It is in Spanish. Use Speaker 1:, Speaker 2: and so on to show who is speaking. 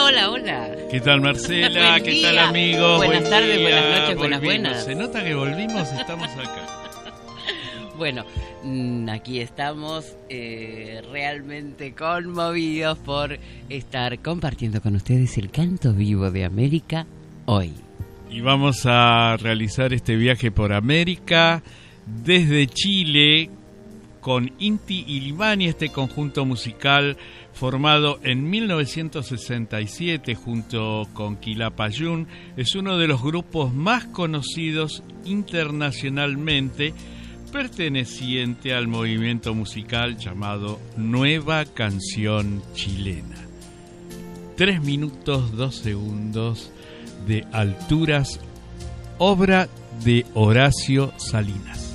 Speaker 1: Hola, hola.
Speaker 2: ¿Qué tal, Marcela? ¿Qué tal, amigos?
Speaker 1: Buenas tardes, buenas noches, buenas.
Speaker 2: Se nota que volvimos, estamos acá.
Speaker 1: Bueno, aquí estamos realmente conmovidos por estar compartiendo con ustedes el canto vivo de América hoy.
Speaker 2: Y vamos a realizar este viaje por América desde Chile con Inti Illimani, este conjunto musical formado en 1967 junto con Quilapayún. Es uno de los grupos más conocidos internacionalmente, perteneciente al movimiento musical llamado Nueva Canción Chilena. 3 minutos 2 segundos de Alturas, obra de Horacio Salinas.